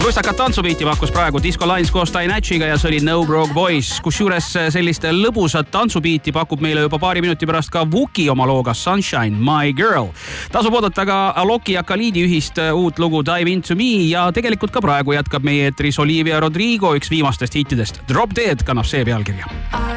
Lustakat tantsubiiti pakkus praegu Disco Lines koos Dynatchiga ja see oli No Broke Boys. Kusjuures sellist lõbusat tantsubiiti pakub meile juba paari minuti pärast ka Vuki oma looga Sunshine, My Girl. Tasub oodata ka Aloki ja Khalidi ühist uut lugu Dive Into Me ja tegelikult ka praegu jätkab meie eetris Olivia Rodrigo üks viimastest hittidest. Drop Dead kannab see pealkirja.